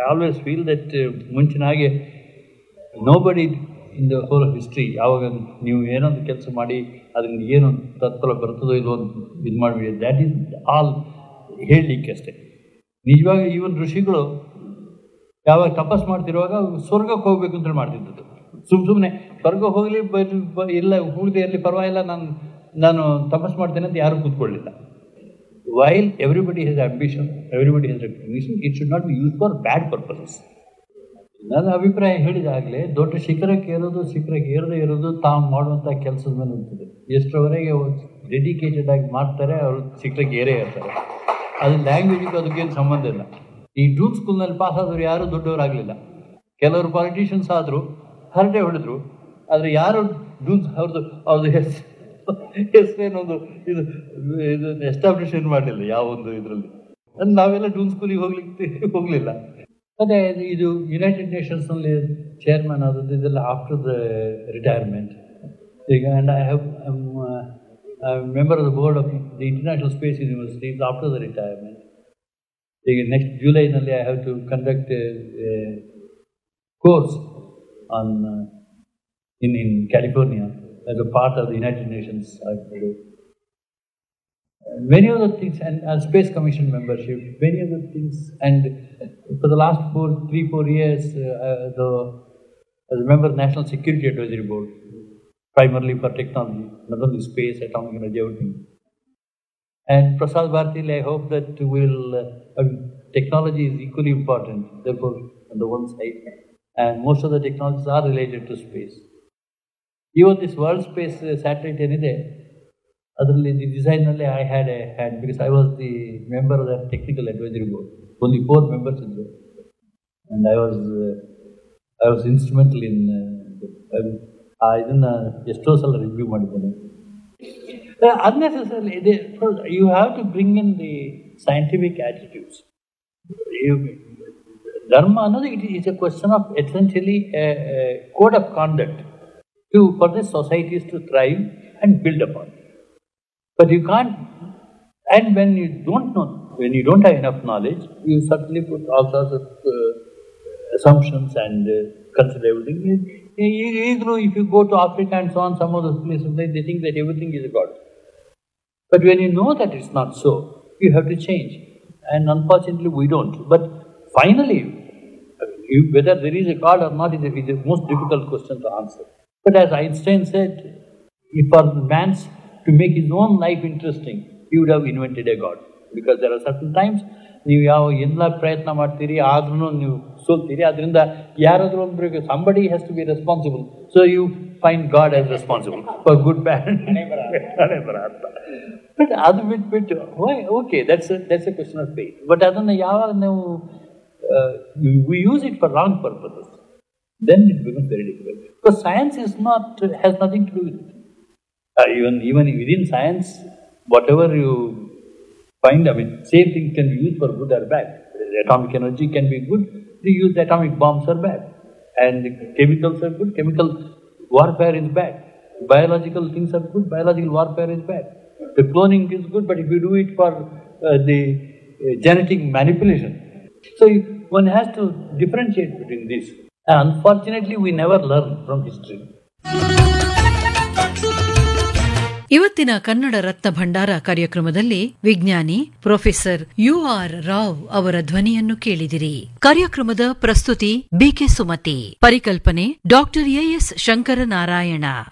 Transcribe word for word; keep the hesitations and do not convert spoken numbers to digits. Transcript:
Always feel that ಮುಂಚಿನ ಹಾಗೆ nobody in the whole of history ಯಾವಾಗ ನೀವು ಏನೊಂದು ಕೆಲಸ ಮಾಡಿ ಅದರಿಂದ ಏನು ತತ್ಫಲ ಬರ್ತದೋ ಇಲ್ಲೋ ಅಂತ ಇದು ಮಾಡಿಬಿಡಿ, ದ್ಯಾಟ್ ಈಸ್ ಆಲ್ ಹೇಳಲಿಕ್ಕೆ ಅಷ್ಟೇ. ನಿಜವಾಗಿ ಈವನ್ ಋಷಿಗಳು ಯಾವಾಗ ತಪಸ್ ಮಾಡ್ತಿರುವಾಗ ಸ್ವರ್ಗಕ್ಕೆ ಹೋಗ್ಬೇಕು ಅಂತೇಳಿ ಮಾಡ್ತಿದ್ದದ್ದು. ಸುಮ್ಮ ಸುಮ್ಮನೆ ಸ್ವರ್ಗ ಹೋಗಲಿ ಇಲ್ಲ ಹೋಗದೆ ಇರಲಿ ಪರವಾಗಿಲ್ಲ, ನಾನು ನಾನು ತಪಸ್ ಮಾಡ್ತೇನೆ ಅಂತ ಯಾರೂ ಕೂತ್ಕೊಳ್ಳಿಲ್ಲ. While everybody has ambition, everybody has recognition, it should not be use for bad purposes. ನನ್ನ ಅಭಿಪ್ರಾಯ ಹೇಳಿದಾಗಲೇ ದೊಡ್ಡ ಶಿಖರಕ್ಕೆ ಏರೋದು ಶಿಖರಕ್ಕೆ ಏರದೇ ಇರೋದು ತಾವು ಮಾಡುವಂಥ ಕೆಲಸದ ಮೇಲೆ ಇರ್ತದೆ. ಎಷ್ಟರವರೆಗೆ ಡೆಡಿಕೇಟೆಡ್ ಆಗಿ ಮಾಡ್ತಾರೆ ಅವರು ಶಿಖರಕ್ಕೆ ಏರೇ ಇರ್ತಾರೆ. ಅದು ಲ್ಯಾಂಗ್ವೇಜಿಗೆ ಅದಕ್ಕೇನು ಸಂಬಂಧ ಇಲ್ಲ. ಈ ಡ್ರೂಮ್ ಸ್ಕೂಲ್ನಲ್ಲಿ ಪಾಸ್ ಆದವರು ಯಾರೂ ದೊಡ್ಡವರಾಗಲಿಲ್ಲ. ಕೆಲವರು ಪಾಲಿಟಿಷಿಯನ್ಸ್ ಆದರು, ಹರಟೆ ಹೊಡೆದ್ರು, ಆದರೆ ಯಾರು ಡ್ರೂಮ್ಸ್ ಅವ್ರದ್ದು ಅವ್ರದ್ದು ಹೆಸರು ಹೆಸರೇನೊಂದು ಇದು ಇದು ಎಸ್ಟಾಬ್ಲಿಷ್ ಮಾಡಲಿಲ್ಲ ಯಾವೊಂದು ಇದರಲ್ಲಿ. ಅದು ನಾವೆಲ್ಲ ಡ್ರೂಮ್ ಸ್ಕೂಲಿಗೆ ಹೋಗ್ಲಿಕ್ಕೆ ಹೋಗಲಿಲ್ಲ. ಅದೇ ಇದು ಯುನೈಟೆಡ್ ನೇಷನ್ಸ್ನಲ್ಲಿ ಚೇರ್ಮನ್ ಆದದ್ದು ಇದೆಲ್ಲ ಆಫ್ಟರ್ ದ ರಿಟೈರ್ಮೆಂಟ್. ಈಗ and I have member of the board of the international space university after the retirement. ಈಗ ನೆಕ್ಸ್ಟ್ ಜುಲೈನಲ್ಲಿ I have to conduct course on in in California as a part of the United Nations. Many of the things, and uh, Space Commission membership, many of the things, and for the last four, three, four years, uh, the as a member of the National Security Advisory Board, primarily for technology, not only space, atomic energy, everything. And Prasad Bharati, I hope that will uh, technology is equally important, therefore, on the one side, and most of the technologies are related to space. Even this world space satellite ಏನಿದೆ ಅದರಲ್ಲಿ the ಡಿಸೈನಲ್ಲಿ I had A hand, because I was the member of the technical advisory board. Only four members ಇದ್ದರು and I was I was instrumental ಇನ್ ಆ ಇದನ್ನು ಎಷ್ಟೋ ಸಲ review ಮಾಡಿದ್ದೇನೆ. Unnecessary ಇದೆ. You have to bring in the scientific attitudes. ಧರ್ಮ ಅನ್ನೋದು it is A question of essentially code of conduct to for the societies to thrive and build upon. But you can't, and when you don't know, when you don't have enough knowledge, you certainly put all sorts of uh, assumptions and uh, consider everything. Either if you go to Africa and so on, some of those places, they think that everything is a God. But when you know that it's not so, you have to change. And unfortunately, we don't. But finally, you, whether there is a God or not is the, is the most difficult question to answer. But as Einstein said, if for man's to make his own life interesting, he would have invented a God. Because there are certain times ನೀವು ಯಾವ ಎಲ್ಲ ಪ್ರಯತ್ನ ಮಾಡ್ತೀರಿ ಆದ್ರೂ ನೀವು ಸೋಲ್ತೀರಿ. ಅದರಿಂದ ಯಾರಾದರೂ ಒಬ್ಬರಿಗೆ somebody has to B responsible. So you find God has responsible for good bad. But ಅದು ಬಿಟ್ಬಿಟ್ಟು okay that's that's A question of faith. But ಅದನ್ನು ಯಾವಾಗ ನಾವು we use it for wrong purposes, then it becomes very difficult. Because science is not, has nothing to do with it. Uh, even, even within science, whatever you find, I mean, same thing can be used for good or bad. Atomic energy can be good, they use atomic bombs are bad. And chemicals are good, chemical warfare is bad. Biological things are good, biological warfare is bad. The cloning is good, but if you do it for uh, the uh, genetic manipulation. So you, one has to differentiate between this. And unfortunately, we never learn from history. ಇವತ್ತಿನ ಕನ್ನಡ ರತ್ನ ಭಂಡಾರ ಕಾರ್ಯಕ್ರಮದಲ್ಲಿ ವಿಜ್ಞಾನಿ professor you are Rao ಅವರ ಧ್ವನಿಯನ್ನು ಕೇಳಿದಿರಿ. ಕಾರ್ಯಕ್ರಮದ ಪ್ರಸ್ತುತಿ BK Sumathi, ಪರಿಕಲ್ಪನೆ doctor as Shankaranarayana.